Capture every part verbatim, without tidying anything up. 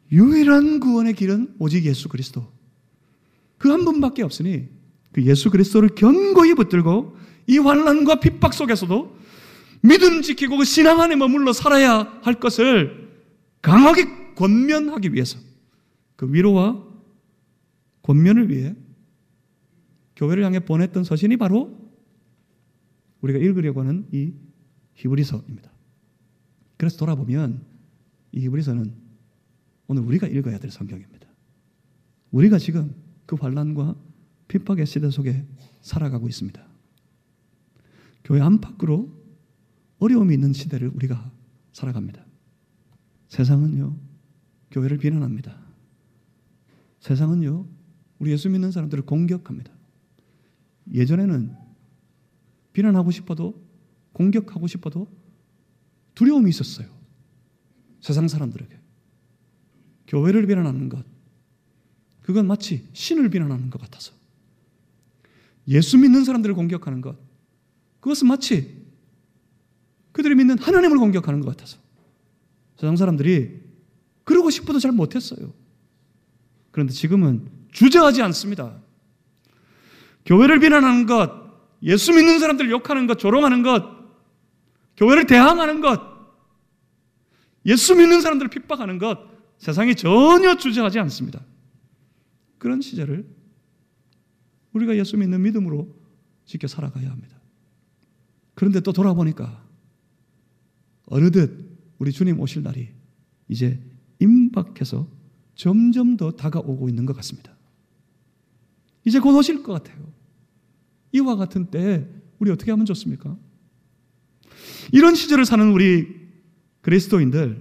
유일한 구원의 길은 오직 예수 그리스도. 그 한 분밖에 없으니 그 예수 그리스도를 견고히 붙들고 이 환난과 핍박 속에서도 믿음 지키고 그 신앙 안에 머물러 살아야 할 것을 강하게 권면하기 위해서, 그 위로와 권면을 위해 교회를 향해 보냈던 서신이 바로 우리가 읽으려고 하는 이 히브리서입니다. 그래서 돌아보면 이 히브리서는 오늘 우리가 읽어야 될 성경입니다. 우리가 지금 그 환난과 핍박의 시대 속에 살아가고 있습니다. 교회 안팎으로 어려움이 있는 시대를 우리가 살아갑니다. 세상은요, 교회를 비난합니다. 세상은요, 우리 예수 믿는 사람들을 공격합니다. 예전에는 비난하고 싶어도, 공격하고 싶어도 두려움이 있었어요. 세상 사람들에게. 교회를 비난하는 것, 그건 마치 신을 비난하는 것 같아서. 예수 믿는 사람들을 공격하는 것, 그것은 마치 그들이 믿는 하나님을 공격하는 것 같아서 세상 사람들이 그러고 싶어도 잘 못했어요. 그런데 지금은 주저하지 않습니다. 교회를 비난하는 것, 예수 믿는 사람들을 욕하는 것, 조롱하는 것, 교회를 대항하는 것, 예수 믿는 사람들을 핍박하는 것, 세상이 전혀 주저하지 않습니다. 그런 시절을 우리가 예수 믿는 믿음으로 지켜 살아가야 합니다. 그런데 또 돌아보니까 어느덧 우리 주님 오실 날이 이제 임박해서 점점 더 다가오고 있는 것 같습니다. 이제 곧 오실 것 같아요. 이와 같은 때에 우리 어떻게 하면 좋습니까? 이런 시절을 사는 우리 그리스도인들,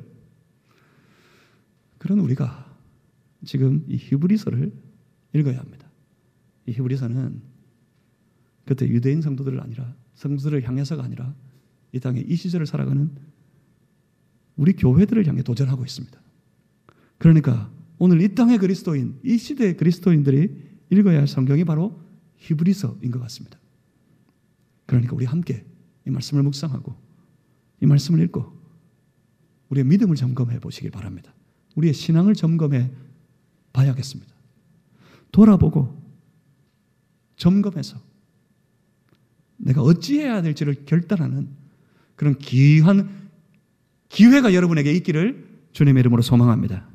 그런 우리가 지금 이 히브리서를 읽어야 합니다. 이 히브리서는 그때 유대인 성도들을 아니라, 성도들을 향해서가 아니라 이 땅에 이 시절을 살아가는 우리 교회들을 향해 도전하고 있습니다. 그러니까 오늘 이 땅의 그리스도인, 이 시대의 그리스도인들이 읽어야 할 성경이 바로 히브리서인 것 같습니다. 그러니까 우리 함께 이 말씀을 묵상하고 이 말씀을 읽고 우리의 믿음을 점검해 보시길 바랍니다. 우리의 신앙을 점검해 봐야겠습니다. 돌아보고 점검해서 내가 어찌해야 될지를 결단하는 그런 귀한 기회가 여러분에게 있기를 주님의 이름으로 소망합니다.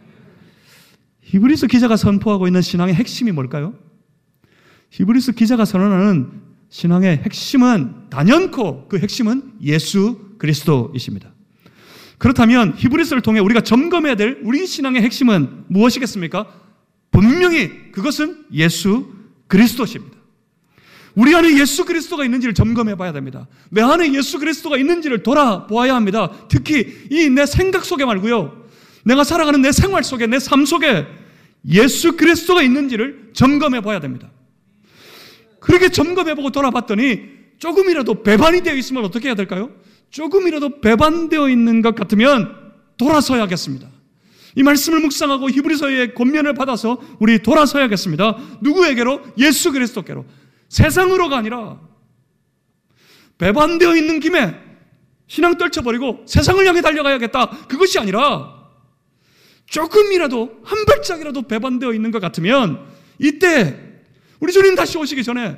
히브리서 기자가 선포하고 있는 신앙의 핵심이 뭘까요? 히브리서 기자가 선언하는 신앙의 핵심은 단연코 그 핵심은 예수 그리스도이십니다. 그렇다면 히브리서를 통해 우리가 점검해야 될 우리 신앙의 핵심은 무엇이겠습니까? 분명히 그것은 예수 그리스도십니다. 우리 안에 예수 그리스도가 있는지를 점검해 봐야 됩니다. 내 안에 예수 그리스도가 있는지를 돌아보아야 합니다. 특히 이 내 생각 속에 말고요, 내가 살아가는 내 생활 속에, 내 삶 속에 예수 그리스도가 있는지를 점검해 봐야 됩니다. 그렇게 점검해 보고 돌아봤더니 조금이라도 배반이 되어 있으면 어떻게 해야 될까요? 조금이라도 배반되어 있는 것 같으면 돌아서야겠습니다. 이 말씀을 묵상하고 히브리서의 권면을 받아서 우리 돌아서야겠습니다. 누구에게로? 예수 그리스도께로. 세상으로가 아니라 배반되어 있는 김에 신앙 떨쳐버리고 세상을 향해 달려가야겠다, 그것이 아니라 조금이라도 한 발짝이라도 배반되어 있는 것 같으면 이때 우리 주님 다시 오시기 전에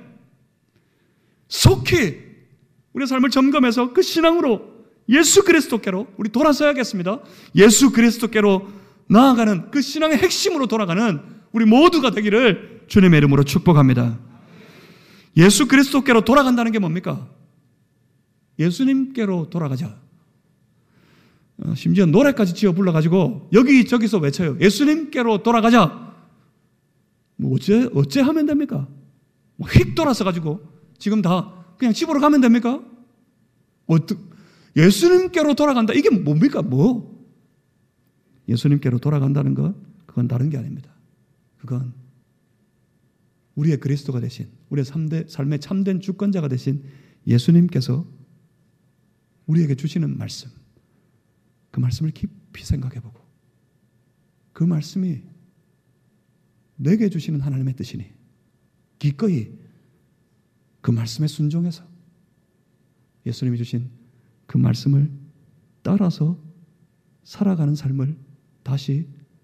속히 우리의 삶을 점검해서 그 신앙으로 예수 그리스도께로 우리 돌아서야겠습니다. 예수 그리스도께로 나아가는 그 신앙의 핵심으로 돌아가는 우리 모두가 되기를 주님의 이름으로 축복합니다. 예수 그리스도께로 돌아간다는 게 뭡니까? 예수님께로 돌아가자. 심지어 노래까지 지어 불러가지고 여기저기서 외쳐요. 예수님께로 돌아가자. 뭐 어째, 어째 하면 됩니까? 뭐 휙 돌아서가지고 지금 다 그냥 집으로 가면 됩니까? 어떠, 예수님께로 돌아간다. 이게 뭡니까? 뭐? 예수님께로 돌아간다는 것, 그건 다른 게 아닙니다. 그건 우리의 그리스도가 되신, 우리의 삶의 참된 주권자가 되신 예수님께서 우리에게 주시는 말씀, 그 말씀을 깊이 생각해보고 그 말씀이 내게 주시는 하나님의 뜻이니 기꺼이 그 말씀에 순종해서 예수님이 주신 그 말씀을 따라서 살아가는 삶을 다시